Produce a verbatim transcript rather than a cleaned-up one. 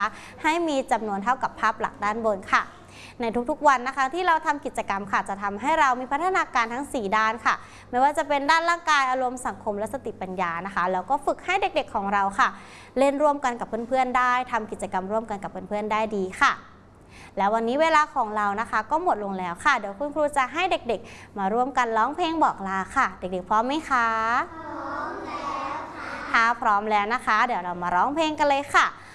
ให้มีจำนวนเท่ากับภาพหลักด้านบนค่ะในทุกๆวันนะคะที่เราทำกิจกรรมค่ะจะทำให้เรามีพัฒนาการทั้งสี่ด้านค่ะไม่ว่าจะเป็นด้านร่างกายอารมณ์สังคมและสติปัญญานะคะแล้วก็ฝึกให้เด็กๆของเราค่ะเล่นร่วมกันกับเพื่อนๆได้ทำกิจกรรมร่วมกันกับเพื่อนๆได้ดีค่ะแล้ววันนี้เวลาของเรานะคะก็หมดลงแล้วค่ะเดี๋ยวคุณครูจะให้เด็กๆมาร่วมกันร้องเพลงบอกลาค่ะเด็กๆพร้อมไหมคะพร้อมแล้วค่ะถ้าพร้อมแล้วนะคะเดี๋ยวเรามาร้องเพลงกันเลยค่ะ